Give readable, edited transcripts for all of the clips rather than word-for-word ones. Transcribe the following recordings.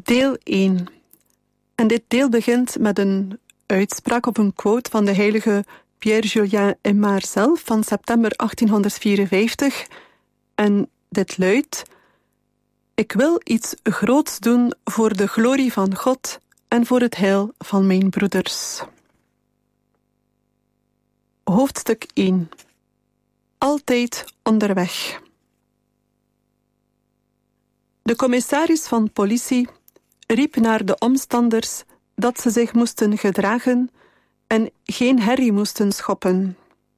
Deel 1. En dit deel begint met een uitspraak of een quote van de heilige Pierre-Julien Aymar zelf van september 1854. En dit luidt: ik wil iets groots doen voor de glorie van God en voor het heil van mijn broeders. Hoofdstuk 1. Altijd onderweg. De commissaris van politie riep naar de omstanders dat ze zich moesten gedragen en geen herrie moesten schoppen.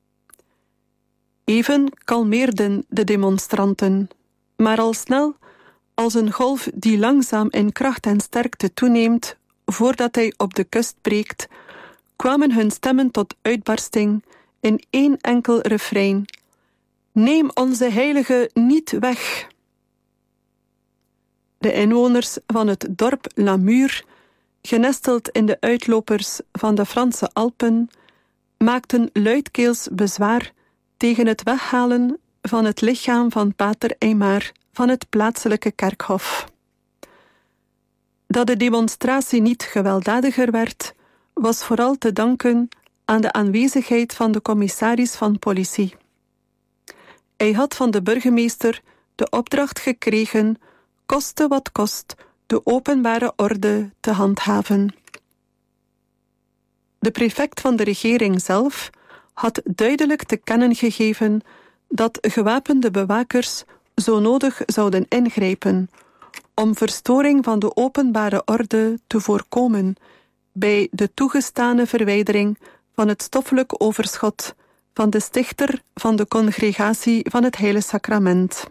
Even kalmeerden de demonstranten, maar al snel, als een golf die langzaam in kracht en sterkte toeneemt voordat hij op de kust breekt, kwamen hun stemmen tot uitbarsting in één enkel refrein: neem onze heilige niet weg. De inwoners van het dorp Lamure, genesteld in de uitlopers van de Franse Alpen, maakten luidkeels bezwaar tegen het weghalen van het lichaam van pater Aymar van het plaatselijke kerkhof. Dat de demonstratie niet gewelddadiger werd, was vooral te danken aan de aanwezigheid van de commissaris van politie. Hij had van de burgemeester de opdracht gekregen koste wat kost de openbare orde te handhaven. De prefect van de regering zelf had duidelijk te kennen gegeven dat gewapende bewakers zo nodig zouden ingrijpen om verstoring van de openbare orde te voorkomen bij de toegestane verwijdering van het stoffelijk overschot van de stichter van de congregatie van het Heilige Sacrament.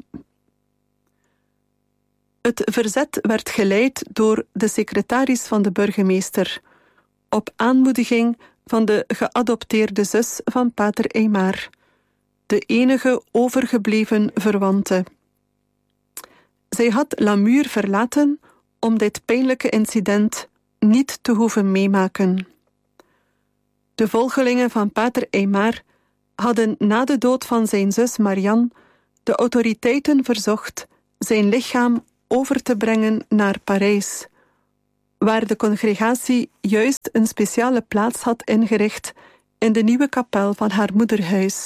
Het verzet werd geleid door de secretaris van de burgemeester, op aanmoediging van de geadopteerde zus van pater Aymar, de enige overgebleven verwante. Zij had Lamure verlaten om dit pijnlijke incident niet te hoeven meemaken. De volgelingen van pater Aymar hadden na de dood van zijn zus Marianne de autoriteiten verzocht zijn lichaam over te brengen naar Parijs, waar de congregatie juist een speciale plaats had ingericht in de nieuwe kapel van haar moederhuis.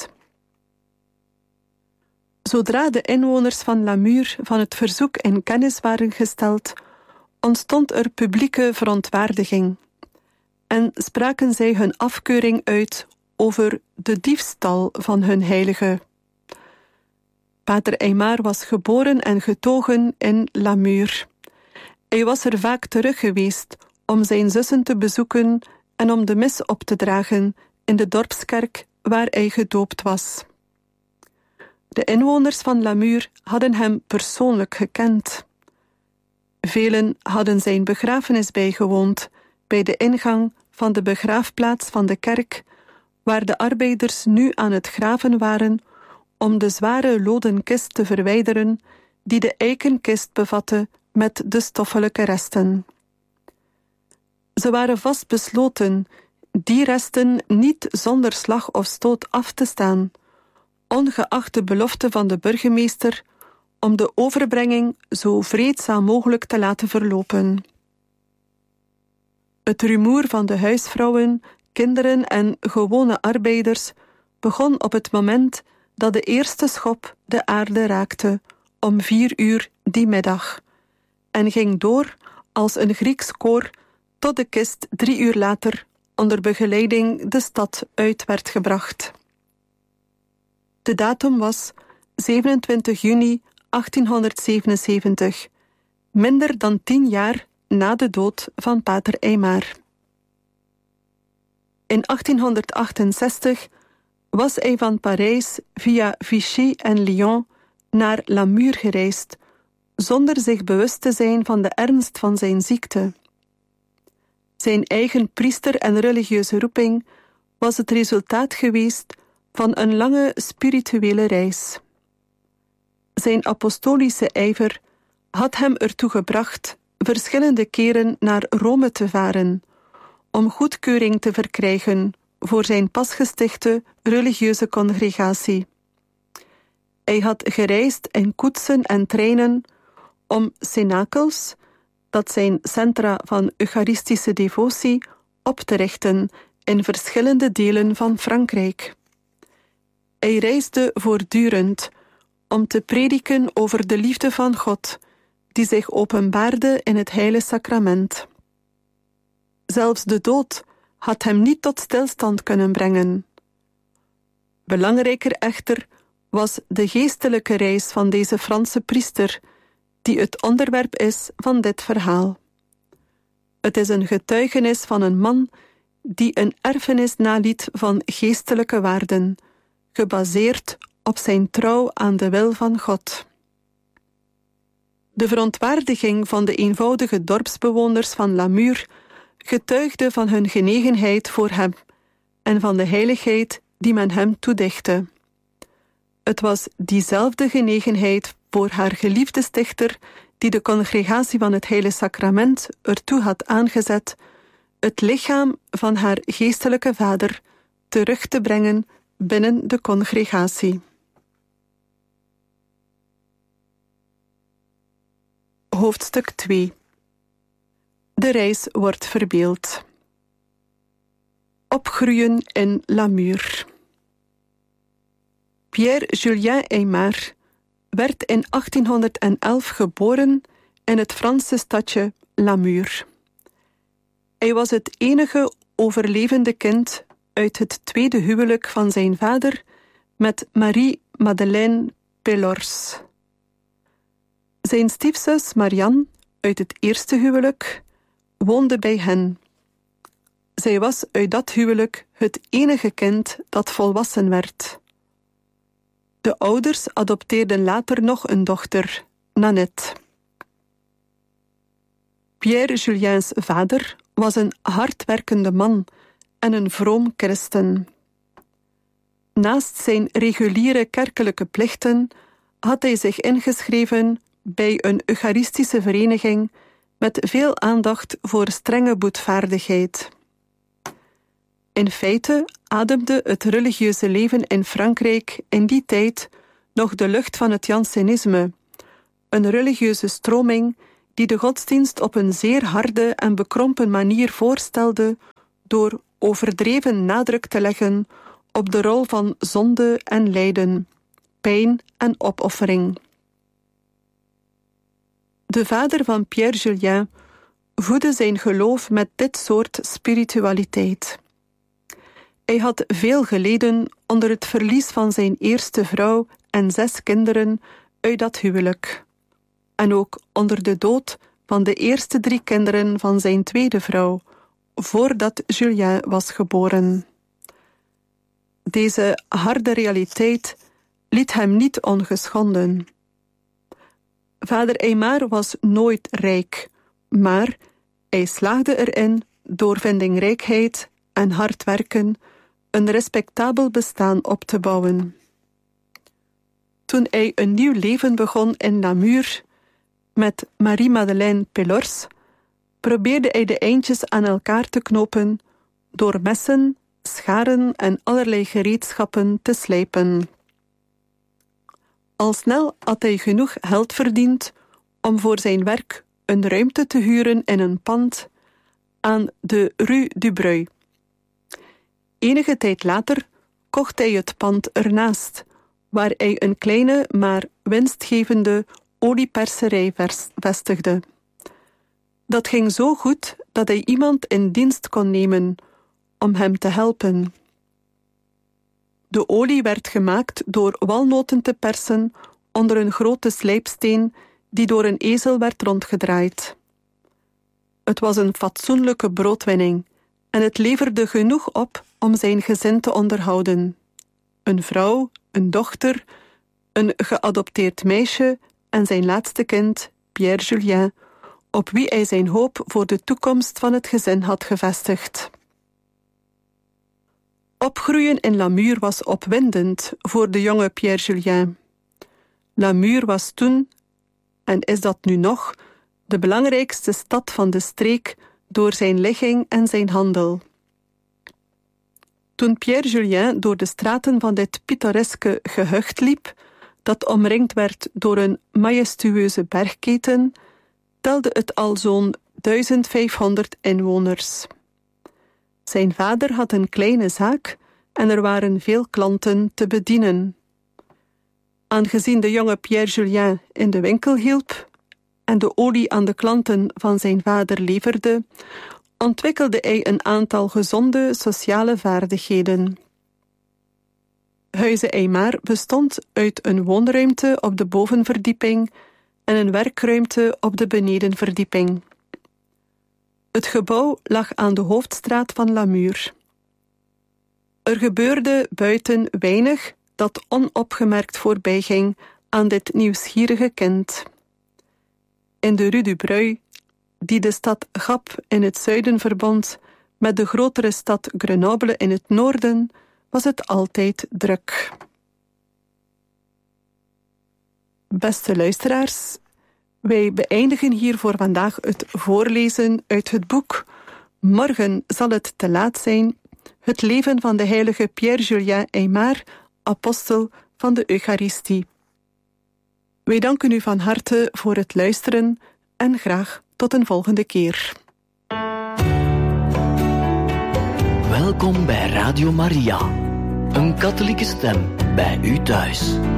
Zodra de inwoners van Lamure van het verzoek in kennis waren gesteld, ontstond er publieke verontwaardiging en spraken zij hun afkeuring uit over de diefstal van hun heilige. Pater Aymar was geboren en getogen in Lamure. Hij was er vaak terug geweest om zijn zussen te bezoeken en om de mis op te dragen in de dorpskerk waar hij gedoopt was. De inwoners van Lamure hadden hem persoonlijk gekend. Velen hadden zijn begrafenis bijgewoond bij de ingang van de begraafplaats van de kerk, waar de arbeiders nu aan het graven waren om de zware loden kist te verwijderen die de eikenkist bevatte met de stoffelijke resten. Ze waren vastbesloten die resten niet zonder slag of stoot af te staan, ongeacht de belofte van de burgemeester om de overbrenging zo vreedzaam mogelijk te laten verlopen. Het rumoer van de huisvrouwen, kinderen en gewone arbeiders begon op het moment dat de eerste schop de aarde raakte om 4 uur die middag en ging door als een Grieks koor tot de kist 3 uur later onder begeleiding de stad uit werd gebracht. De datum was 27 juni 1877, minder dan 10 jaar na de dood van pater Aymar. In 1868 was hij van Parijs via Vichy en Lyon naar Lamure gereisd, zonder zich bewust te zijn van de ernst van zijn ziekte. Zijn eigen priester en religieuze roeping was het resultaat geweest van een lange spirituele reis. Zijn apostolische ijver had hem ertoe gebracht verschillende keren naar Rome te varen, om goedkeuring te verkrijgen voor zijn pas gestichte religieuze congregatie. Hij had gereisd in koetsen en treinen om cenakels, dat zijn centra van eucharistische devotie op te richten in verschillende delen van Frankrijk. Hij reisde voortdurend om te prediken over de liefde van God, die zich openbaarde in het heilige sacrament. Zelfs de dood had hem niet tot stilstand kunnen brengen. Belangrijker echter was de geestelijke reis van deze Franse priester, die het onderwerp is van dit verhaal. Het is een getuigenis van een man die een erfenis naliet van geestelijke waarden, gebaseerd op zijn trouw aan de wil van God. De verontwaardiging van de eenvoudige dorpsbewoners van Lamur getuigde van hun genegenheid voor hem en van de heiligheid die men hem toedichtte. Het was diezelfde genegenheid voor haar geliefde stichter die de congregatie van het Heilige Sacrament ertoe had aangezet het lichaam van haar geestelijke vader terug te brengen binnen de congregatie. Hoofdstuk 2. De reis wordt verbeeld. Opgroeien in Lamur. Pierre-Julien Aymar werd in 1811 geboren in het Franse stadje Lamur. Hij was het enige overlevende kind uit het tweede huwelijk van zijn vader met Marie-Madeleine Pelors. Zijn stiefzus Marianne, uit het eerste huwelijk, woonde bij hen. Zij was uit dat huwelijk het enige kind dat volwassen werd. De ouders adopteerden later nog een dochter, Nanette. Pierre-Juliens vader was een hardwerkende man en een vroom christen. Naast zijn reguliere kerkelijke plichten had hij zich ingeschreven bij een eucharistische vereniging met veel aandacht voor strenge boetvaardigheid. In feite ademde het religieuze leven in Frankrijk in die tijd nog de lucht van het Jansenisme, een religieuze stroming die de godsdienst op een zeer harde en bekrompen manier voorstelde door overdreven nadruk te leggen op de rol van zonde en lijden, pijn en opoffering. De vader van Pierre-Julien voedde zijn geloof met dit soort spiritualiteit. Hij had veel geleden onder het verlies van zijn eerste vrouw en 6 kinderen uit dat huwelijk. En ook onder de dood van de eerste 3 kinderen van zijn tweede vrouw, voordat Julien was geboren. Deze harde realiteit liet hem niet ongeschonden. Vader Aymar was nooit rijk, maar hij slaagde erin door vindingrijkheid en hard werken een respectabel bestaan op te bouwen. Toen hij een nieuw leven begon in Namur met Marie-Madeleine Pelors, probeerde hij de eindjes aan elkaar te knopen door messen, scharen en allerlei gereedschappen te slijpen. Al snel had hij genoeg geld verdiend om voor zijn werk een ruimte te huren in een pand aan de Rue du Breuil. Enige tijd later kocht hij het pand ernaast, waar hij een kleine maar winstgevende olieperserij vestigde. Dat ging zo goed dat hij iemand in dienst kon nemen om hem te helpen. De olie werd gemaakt door walnoten te persen onder een grote slijpsteen die door een ezel werd rondgedraaid. Het was een fatsoenlijke broodwinning en het leverde genoeg op om zijn gezin te onderhouden. Een vrouw, een dochter, een geadopteerd meisje en zijn laatste kind, Pierre-Julien, op wie hij zijn hoop voor de toekomst van het gezin had gevestigd. Opgroeien in Lamur was opwindend voor de jonge Pierre-Julien. Lamur was toen, en is dat nu nog, de belangrijkste stad van de streek door zijn ligging en zijn handel. Toen Pierre-Julien door de straten van dit pittoreske gehucht liep, dat omringd werd door een majestueuze bergketen, telde het al zo'n 1500 inwoners. Zijn vader had een kleine zaak en er waren veel klanten te bedienen. Aangezien de jonge Pierre Julien in de winkel hielp en de olie aan de klanten van zijn vader leverde, ontwikkelde hij een aantal gezonde sociale vaardigheden. Huize Aymar bestond uit een woonruimte op de bovenverdieping en een werkruimte op de benedenverdieping. Het gebouw lag aan de hoofdstraat van Lamur. Er gebeurde buiten weinig dat onopgemerkt voorbij ging aan dit nieuwsgierige kind. In de Rue du Breuil, die de stad Gap in het zuiden verbond met de grotere stad Grenoble in het noorden, was het altijd druk. Beste luisteraars, wij beëindigen hier voor vandaag het voorlezen uit het boek Morgen zal het te laat zijn, het leven van de heilige Pierre Julien Aymar, apostel van de Eucharistie. Wij danken u van harte voor het luisteren en graag tot een volgende keer. Welkom bij Radio Maria, een katholieke stem bij u thuis.